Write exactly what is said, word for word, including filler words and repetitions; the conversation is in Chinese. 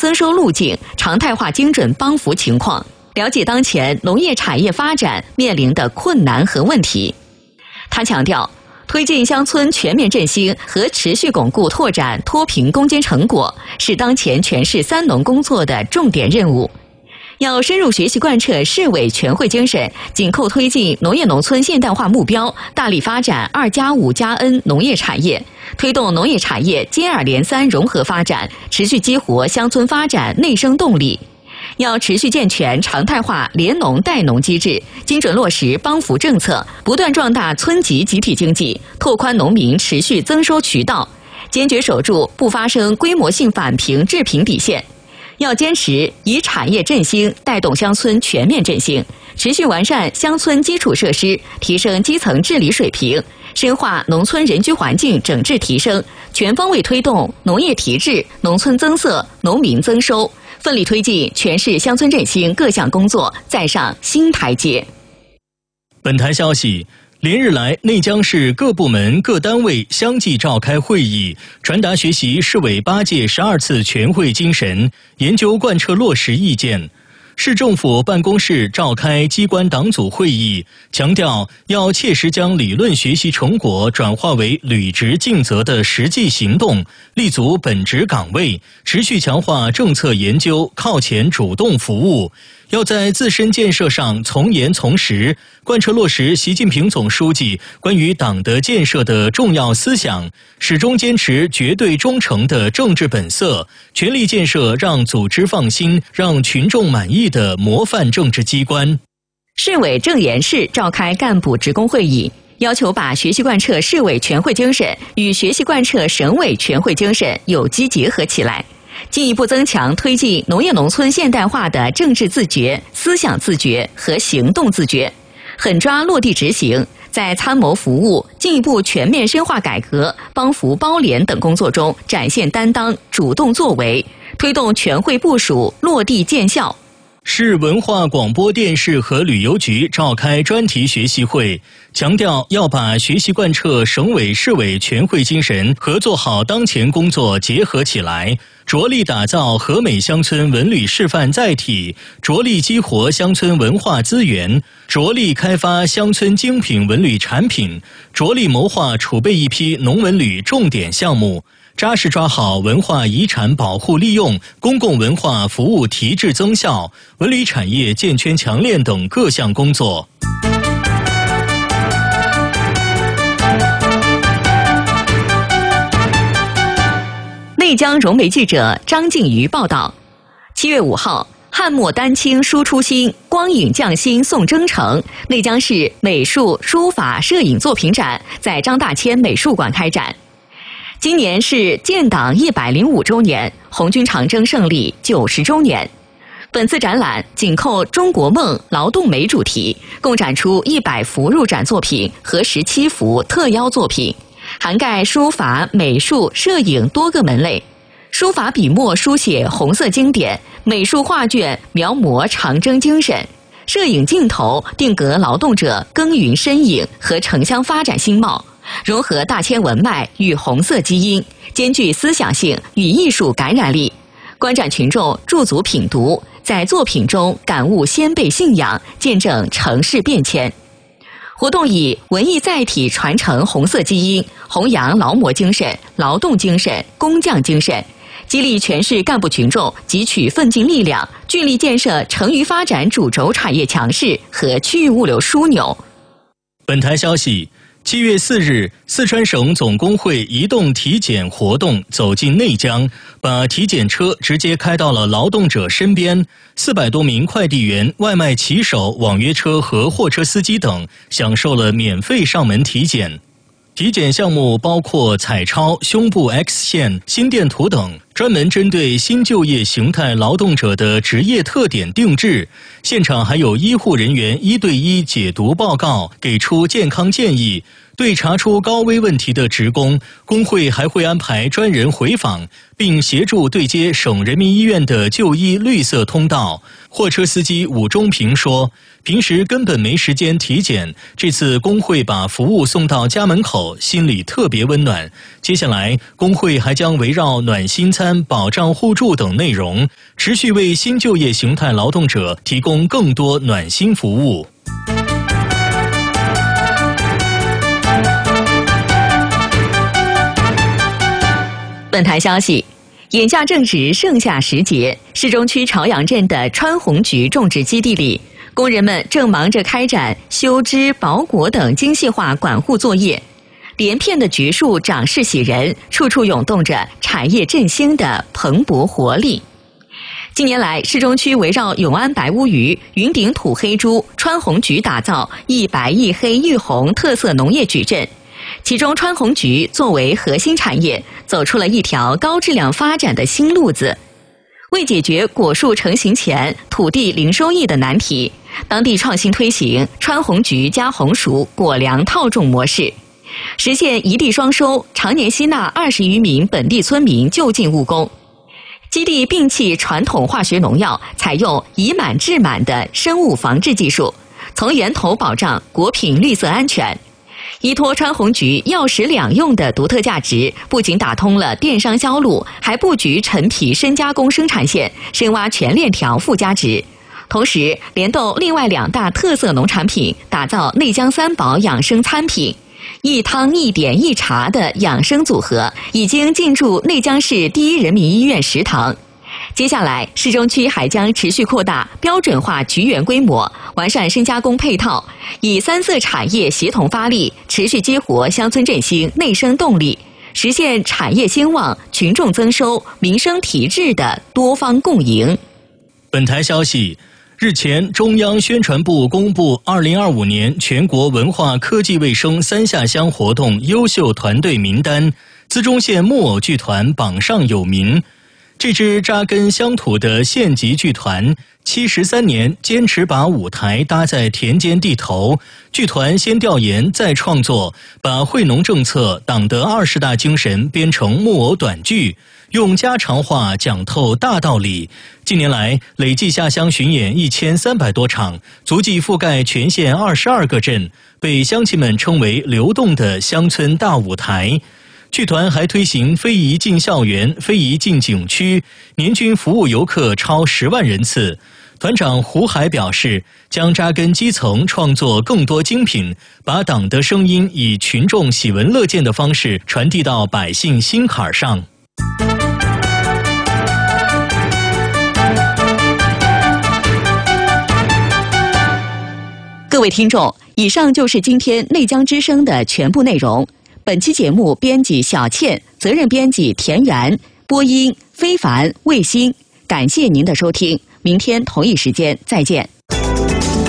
增收路径、常态化精准帮扶情况，了解当前农业产业发展面临的困难和问题。他强调，推进乡村全面振兴和持续巩固拓展脱贫攻坚成果，是当前全市三农工作的重点任务。要深入学习贯彻市委全会精神，紧扣推进农业农村现代化目标，大力发展二加五加 N 农业产业，推动农业产业接二连三融合发展，持续激活乡村发展内生动力。要持续健全常态化联农带农机制，精准落实帮扶政策，不断壮大村级集体经济，拓宽农民持续增收渠道，坚决守住不发生规模性返贫致贫底线。要坚持以产业振兴带动乡村全面振兴，持续完善乡村基础设施，提升基层治理水平，深化农村人居环境整治提升，全方位推动农业提质、农村增色、农民增收，奋力推进全市乡村振兴各项工作再上新台阶。 本台消息，连日来，内江市各部门各单位相继召开会议，传达学习市委八届十二次全会精神，研究贯彻落实意见。市政府办公室召开机关党组会议，强调要切实将理论学习成果转化为履职尽责的实际行动，立足本职岗位，持续强化政策研究，靠前主动服务。要在自身建设上从严从实，贯彻落实习近平总书记关于党的建设的重要思想，始终坚持绝对忠诚的政治本色，全力建设让组织放心、让群众满意的模范政治机关。 市委政研室召开干部职工会议，要求把学习贯彻市委全会精神与学习贯彻省委全会精神有机结合起来，进一步增强推进农业农村现代化的政治自觉、思想自觉和行动自觉，狠抓落地执行，在参谋服务、进一步全面深化改革、帮扶包联等工作中展现担当、主动作为，推动全会部署落地见效。 市文化广播电视和旅游局召开专题学习会，强调要把学习贯彻省委市委全会精神和做好当前工作结合起来，着力打造和美乡村文旅示范载体，着力激活乡村文化资源，着力开发乡村精品文旅产品，着力谋划储备一批农文旅重点项目，扎实抓好文化遗产保护利用、公共文化服务提质增效、文旅产业健全强链等各项工作。 内江融媒记者张静瑜报道，七月五号，汉墨丹青输出新，光影匠心送征程内江市美术、书法、摄影作品展在张大千美术馆开展。今年是建党一百零五周年，红军长征胜利九十周年。本次展览紧扣中国梦、劳动美主题，共展出一百幅入展作品和十七幅特邀作品，涵盖书法、美术、摄影多个门类。书法笔墨书写红色经典，美术画卷描摹长征精神，摄影镜头定格劳动者耕耘身影和城乡发展新貌，融合大千文脉与红色基因，兼具思想性与艺术感染力。观展群众驻足品读，在作品中感悟先辈信仰，见证城市变迁。活动以文艺载体传承红色基因，弘扬劳模精神、劳动精神、工匠精神，激励全市干部群众汲取奋进力量，聚力建设成渝发展主轴产业强势和区域物流枢纽。 本台消息，七月四日，四川省总工会移动体检活动走进内江，把体检车直接开到了劳动者身边。四百多名快递员、外卖骑手、网约车和货车司机等享受了免费上门体检。体检项目包括彩超、胸部 X 线、心电图等，专门针对新就业形态劳动者的职业特点定制。现场还有医护人员一对一解读报告，给出健康建议。 对查出高危问题的职工，工会还会安排专人回访，并协助对接省人民医院的就医绿色通道。货车司机武忠平说，平时根本没时间体检，这次工会把服务送到家门口，心里特别温暖。接下来，工会还将围绕暖心餐、保障互助等内容，持续为新就业形态劳动者提供更多暖心服务。 本台消息，眼下正值盛夏时节，市中区朝阳镇的川红菊种植基地里，工人们正忙着开展修枝、保果等精细化管护作业。连片的菊树长势喜人，处处涌动着产业振兴的蓬勃活力。近年来，市中区围绕永安白乌鱼、云顶土黑猪、川红菊打造一白一黑一红特色农业矩阵。其中川红菊作为核心产业，走出了一条高质量发展的新路子。为解决果树成型前土地零收益的难题，当地创新推行川红菊加红薯果粮套种模式，实现一地双收，常年吸纳二十余名本地村民就近务工。基地摒弃传统化学农药，采用以满制满的生物防治技术，从源头保障果品绿色安全。依托川红菊药食两用的独特价值，不仅打通了电商销路，还布局陈皮深加工生产线，深挖全链条附加值。同时，联动另外两大特色农产品，打造内江三宝养生餐品。一汤一点一茶的养生组合已经进驻内江市第一人民医院食堂。接下来，市中区还将持续扩大标准化菊园规模，完善深加工配套，以三色产业协同发力，持续激活乡村振兴内生动力，实现产业兴旺、群众增收、民生提质的多方共赢。 本台消息，日前，中央宣传部公布二零二五年全国文化科技卫生三下乡活动优秀团队名单，资中县木偶剧团榜上有名。这支扎根乡土的县级剧团，七十三年坚持把舞台搭在田间地头。剧团先调研再创作，把惠农政策、党的二十大精神编成木偶短剧，用家常话讲透大道理。近年来，累计下乡巡演一千三百多场，足迹覆盖全县二十二个镇，被乡亲们称为流动的乡村大舞台。剧团还推行非遗进校园、非遗进景区，年均服务游客超十万人次。团长胡海表示，将扎根基层，创作更多精品，把党的声音以群众喜闻乐见的方式传递到百姓心坎上。 各位听众，以上就是今天内江之声的全部内容。本期节目编辑小倩，责任编辑田园，播音非凡、卫星。感谢您的收听，明天同一时间再见。